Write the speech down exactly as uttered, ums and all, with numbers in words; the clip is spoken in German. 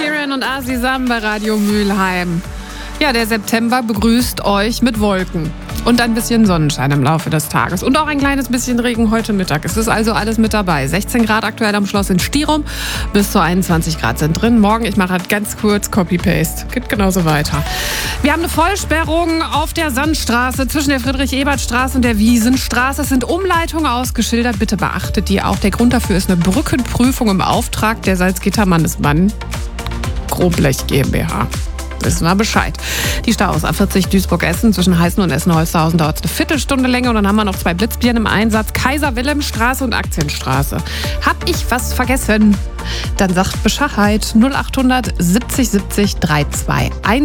Sheeran und Azizam bei Radio Mülheim. Ja, der September begrüßt euch mit Wolken und ein bisschen Sonnenschein im Laufe des Tages und auch ein kleines bisschen Regen heute Mittag. Es ist also alles mit dabei. sechzehn Grad aktuell am Schloss in Stirum, bis zu einundzwanzig Grad sind drin. Morgen, ich mache halt ganz kurz Copy-Paste. Geht genauso weiter. Wir haben eine Vollsperrung auf der Sandstraße zwischen der Friedrich-Ebert-Straße und der Wiesenstraße. Es sind Umleitungen ausgeschildert. Bitte beachtet die auch. Der Grund dafür ist eine Brückenprüfung im Auftrag der Salzgitter-Mannesmann Groblech GmbH. Wissen wir Bescheid. Die Staus A vierzig Duisburg-Essen zwischen Heißen und Essen-Holzhausen dauert es eine Viertelstunde länger. Und dann haben wir noch zwei Blitzbirnen im Einsatz. Kaiser-Wilhelm-Straße und Aktienstraße. Hab ich was vergessen? Dann sagt Bescheid null acht hundert siebzig siebzig drei zwei eins.